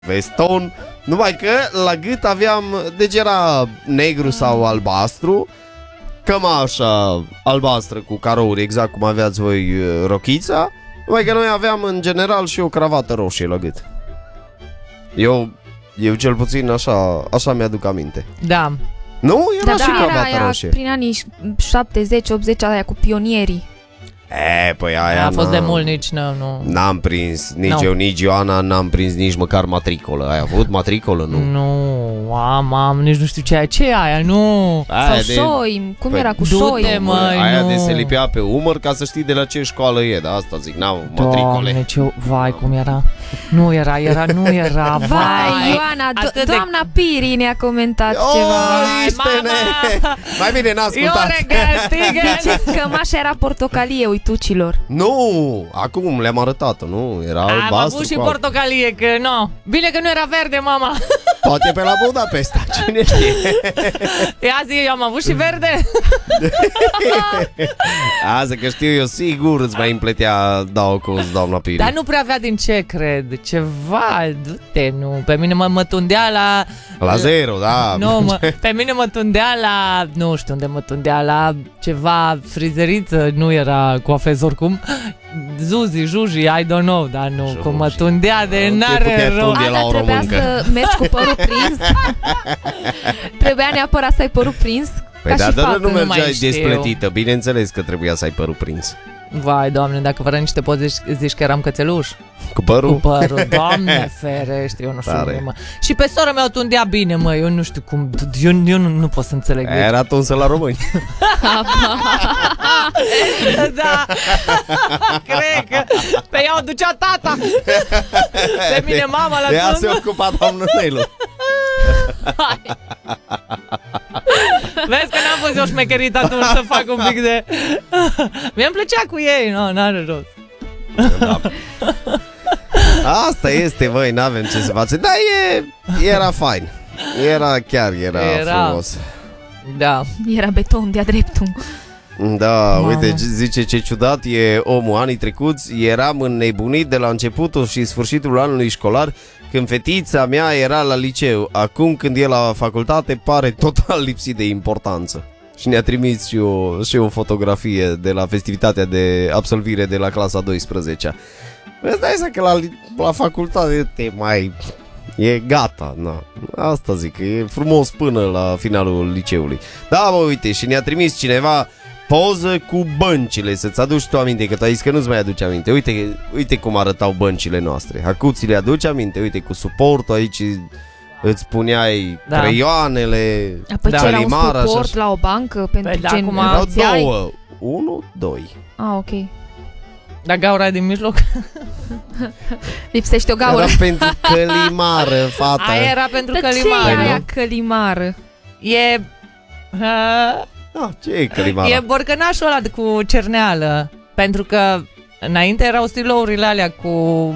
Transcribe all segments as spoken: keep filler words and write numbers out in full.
veston, numai că la gât aveam, deci era negru sau albastru, cămașa albastră cu carouri, exact cum aveați voi rochița, numai că noi aveam în general și o cravată roșie la gât. Eu, eu cel puțin așa, așa mi-aduc aminte. Da. Nu? Era da, și da, cravată era roșie. Prin anii șaptezeci optzeci aia cu pionierii. E, păi aia A fost de mult, nici nu, nu. N-am prins, nici No. eu, nici Ioana n-am prins nici măcar matricolă. Ai avut matricolă, nu? Nu, am, am, nici nu știu ce e, ce e aia, nu. Aia Sau de- șoi, cum Păi, era cu du-te, șoi? măi, aia nu. de se lipea pe umăr ca să știi de la ce școală e, da, asta zic, n-am matricole. Doamne, ce, vai, cum era. Nu era, era, nu era, vai. Vai, Ioana, do- atât de- doamna Piri ne-a comentat Oh, ceva. iște-ne! mama! Mai bine n-a Eu ascultat. regret, Zice că mașa era portocalie uitucilor. Nu, acum le-am arătat-o, nu? Era Am albastru avut și cu alb. portocalie, că nu. Bine că nu era verde, mama. Poate pe la Budapesta, cine știe. Ia zi, eu am avut și verde. Azi că știu eu, sigur îți mai împletea Daucus, doamna Piri. Dar nu prea avea din ce, cred. Ceva, du-te, nu. Pe mine mă, mă tundea la... La zero, da. Nu, mă, pe mine mă tundea la... Nu știu unde mă tundea, la ceva frizeriță. Nu era coafez oricum. Zuzi, Juji, I don't know. Dar nu, Juji. cum mă tundea de Te n-are putea rău. tunde. E la Ada, o trebuia româncă. să mergi cu părul prins. Trebuia neapărat să ai părul prins. Păi ca da, și dar fac. nu mai mergeai știu. desplătită. Bineînțeles că trebuia să ai părul prins. Vai, Doamne, dacă fără niște poze zici, zici că eram cățeluș. Cu părul? Cu părul, Doamne ferește, eu nu știu Tare. cum, mă. Și pe sora mea o tundea bine, mă, eu nu știu cum, eu, eu nu, nu pot să înțeleg. Era tunsă la români. Da, cred că pe ea o ducea tata. Pe mine mama la Ea se tundă. ocupa doamnă Nelu. Vezi că n-am fost eu șmecherit atunci să fac un pic de... Mie îmi plăcea cu ei, nu, n-are rost. Da. Asta este, băi, n-avem ce să facem. Dar e, era fain. Era chiar, era, Era. frumos. Da. Era beton de-a dreptul. Da, Mamă. uite, zice ce ciudat e omul. Anii trecuți eram înnebunit de la începutul și sfârșitul anului școlar, când fetița mea era la liceu. Acum când e la facultate pare total lipsit de importanță. Și ne-a trimis și o, și o fotografie de la festivitatea de absolvire de la clasa a douăsprezecea. Îți dai seama că la, la facultate te mai... E gata, na. Asta zic, e frumos până la finalul liceului. Da, mă, uite, și ne-a trimis cineva poză cu băncile, să-ți aduci tu aminte, că tu ai zis că nu-ți mai aduci aminte. Uite, uite cum arătau băncile noastre. Acum ți le aduci aminte, uite, cu suportul aici, îți puneai Da. creioanele, Apoi Da. ce era un calimara și suport așa. la o bancă pentru da, gen acum Erau învățai? două, unu, doi. Ah, ok. Dar gaura e din mijloc. Lipsește o gaură. Era pentru călimară, fata. Aia era pentru Dar ce e călimară. aia călimară? E... Uh, Ah, ce e călimara? e borcănașul ăla cu cerneală. Pentru că înainte erau stilourile alea cu...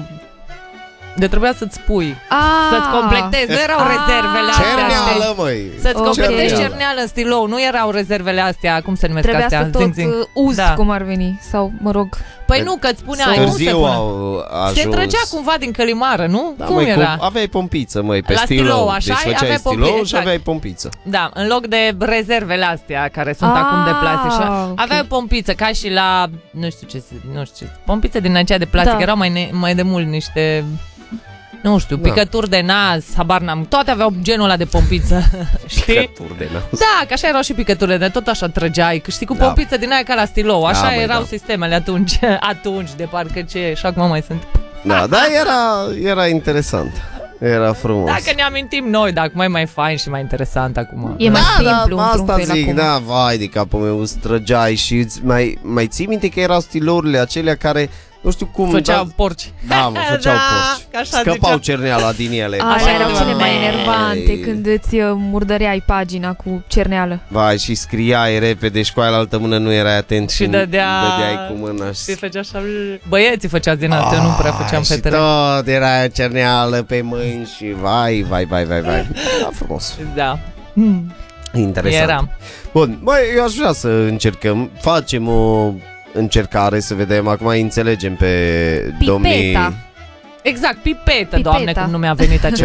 De trebuia să-ți pui, Ah, să-ți completezi. Nu erau Ah. rezervele astea. Cerneală, măi. Să-ți Ok. completezi Cerneală. cerneală în stilou. Nu erau rezervele astea, cum se numesc Trebuia astea? să tot Zing, zing. uh, uzi Da. cum ar veni. Sau, mă rog, Păi nu, că îți puneai, cum se Târziu pune? au ajuns. Se trăgea cumva din călimară, nu? Da, Cum măi, era? Cum, aveai pompiță, măi, pe La stilou. stilou, așa, Deci făceai aveai stilou pompiță, și exact. aveai pompiță. Da, în loc de rezervele astea care sunt Ah, acum de plastic, așa, ok. aveai o pompiță, ca și la, nu știu ce, nu știu ce, pompițe din aceea de plastic, Da. erau mai, ne, mai de mult niște, nu știu, Da. picături de nas, habar n-am, toate aveau genul ăla de pompiță, știi? Picături de nas. Da, că așa erau și picăturile, de tot așa trăgeai, că știi, cu Da. pompiță din aia ca la stilou, așa Da, măi, erau da. sistemele atunci, atunci, de parcă ce, și acum mai sunt. Da, da, era, era interesant. Era frumos. Dacă ne amintim noi, dacă mai mai fain și mai interesant acum. e mai da, simplu da, într-un asta fel zic, acum. da, vai de capul meu, îți trăgeai și îți mai, mai ții minte că erau stilourile acelea care, nu știu cum... Făceau da, porci. da, mă, făceau Da, porci. că așa Scăpau zicea. cerneala din ele. Alea Așa erau era. cele mai Vai. enervante când îți uh, murdăreai pagina cu cerneală. Vai, și scriai repede și cu aia la altă mână nu erai atent Și dădea... dădeai cu mâna și... Și făcea așa... Băieții făceați din asta, eu nu prea făceam și fetele. tot era cerneală pe mâini și vai, vai, vai, vai, vai. Era frumos. Da. Hmm. Interesant. Era. Bun, băi, eu aș vrea să încercăm, facem o încercare să vedem, acum îi înțelegem pe Pipeta. domnii... Exact, pipetă, Pipeta. Doamne, cum nu mi-a venit acest